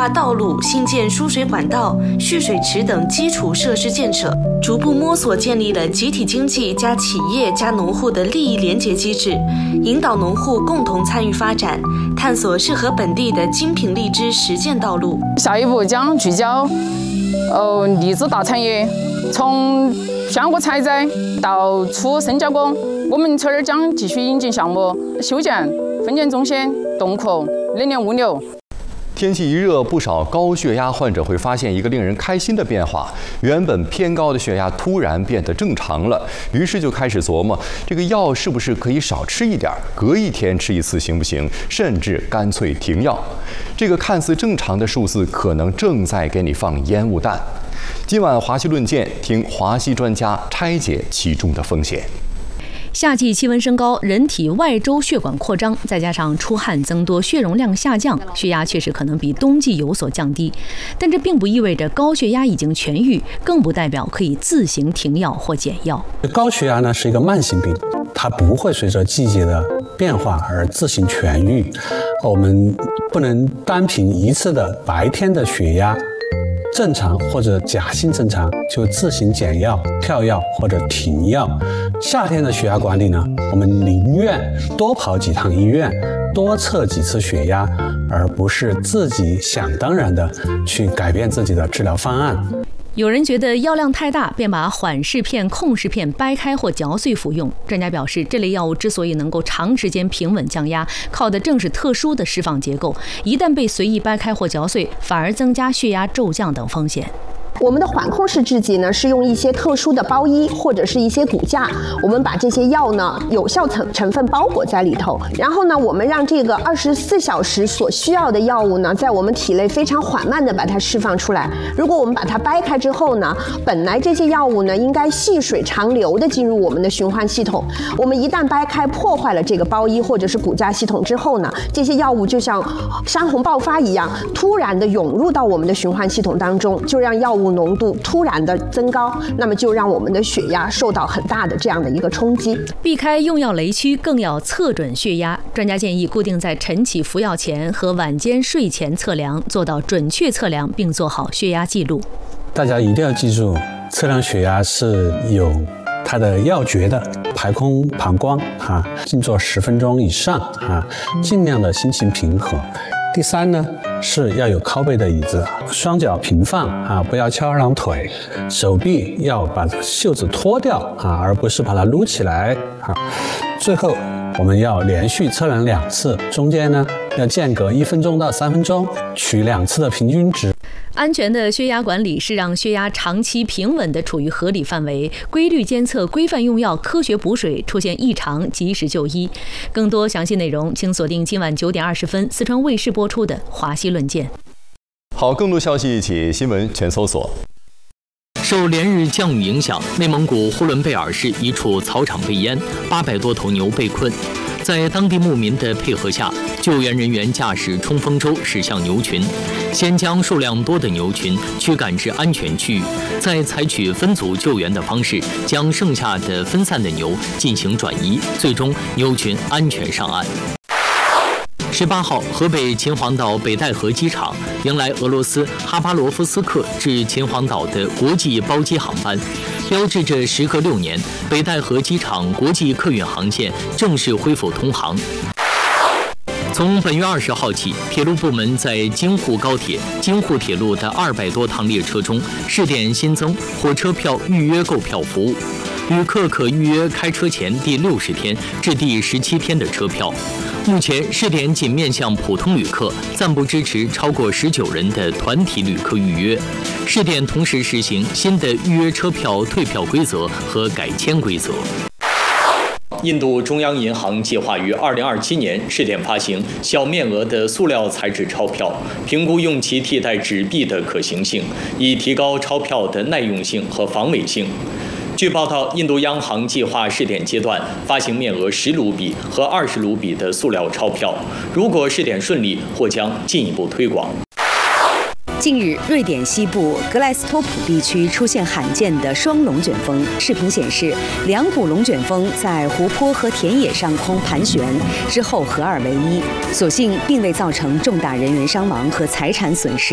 化道路、新建输水管道、蓄水池等基础设施建设，逐步摸索建立了集体经济加企业加农户的利益联结机制，引导农户共同参与发展，探索适合本地的精品荔枝实践道路。 下一步将聚焦荔枝大产业，从鲜果采摘到初深加工。我们村儿将继续引进项目，修建分拣中心、洞库、冷链物流。 天气一热，不少高血压患者会发现一个令人开心的变化：原本偏高的血压突然变得正常了，于是就开始琢磨这个药是不是可以少吃一点，隔一天吃一次行不行，甚至干脆停药。这个看似正常的数字，可能正在给你放烟雾弹。今晚华西论剑，听华西专家拆解其中的风险。 夏季气温升高，人体外周血管扩张，再加上出汗增多，血容量下降，血压确实可能比冬季有所降低。但这并不意味着高血压已经痊愈，更不代表可以自行停药或减药。 高血压呢是一个慢性病，它不会随着季节的变化而自行痊愈。我们不能单凭一次的白天的血压正常或者假性正常就自行减药、跳药或者停药。夏天的血压管理呢，我们宁愿多跑几趟医院，多测几次血压，而不是自己想当然的去改变自己的治疗方案。 有人觉得药量太大，便把缓释片、控释片掰开或嚼碎服用。专家表示，这类药物之所以能够长时间平稳降压，靠的正是特殊的释放结构。一旦被随意掰开或嚼碎，反而增加血压骤降等风险。 我们的缓控式制剂呢，是用一些特殊的包衣或者是一些骨架，我们把这些药呢有效成分包裹在里头，然后呢，我们让这个24小时所需要的药物呢，在我们体内非常缓慢的把它释放出来。如果我们把它掰开之后呢，本来这些药物呢应该细水长流的进入我们的循环系统，我们一旦掰开破坏了这个包衣或者是骨架系统之后呢，这些药物就像山洪爆发一样，突然的涌入到我们的循环系统当中，就让药物浓度突然的增高，那么就让我们的血压受到很大的这样的一个冲击。 避开用药雷区，更要测准血压。专家建议固定在晨起服药前和晚间睡前测量，做到准确测量，并做好血压记录。 大家一定要记住，测量血压是有它的要诀的，排空膀胱静坐10分钟以上尽量的心情平和。第三呢，是要有靠背的椅子，双脚平放不要翘二郎腿，手臂要把袖子脱掉而不是把它撸起来最后我们要连续测量2次，中间呢要间隔1分钟到3分钟，取2次的平均值。 安全的血压管理是让血压长期平稳地处于合理范围，规律监测、规范用药、科学补水，出现异常及时就医。更多详细内容，请锁定今晚9点20分四川卫视播出的《华西论剑》。 好，更多消息一起新闻全搜索。 受连日降雨影响，内蒙古呼伦贝尔市一处草场被淹，800多头牛被困。在当地牧民的配合下，救援人员驾驶冲锋舟驶向牛群，先将数量多的牛群驱赶至安全区域，再采取分组救援的方式，将剩下的分散的牛进行转移，最终牛群安全上岸。18号，河北秦皇岛北戴河机场迎来俄罗斯哈巴罗夫斯克至秦皇岛的国际包机航班，标志着时隔6年，北戴河机场国际客运航线正式恢复通航。从本月20号起，铁路部门在京沪高铁、京沪铁路的200多趟列车中试点新增火车票预约购票服务，旅客可预约开车前第60天至第17天的车票。目前试点仅面向普通旅客，暂不支持超过19人的团体旅客预约。试点同时实行新的预约车票退票规则和改签规则。印度中央银行计划于2027年试点发行小面额的塑料材质钞票，评估用其替代纸币的可行性，以提高钞票的耐用性和防伪性。据报道，印度央行计划试点阶段发行面额10卢比和20卢比的塑料钞票，如果试点顺利，或将进一步推广。 近日，瑞典西部格莱斯托普地区出现罕见的双龙卷风。视频显示，2股龙卷风在湖泊和田野上空盘旋，之后合二为一，所幸并未造成重大人员伤亡和财产损失。